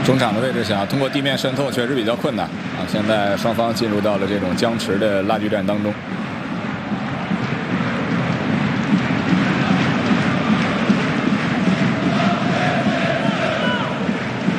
中场的位置想要通过地面渗透确实比较困难啊！现在双方进入到了这种僵持的拉锯战当中。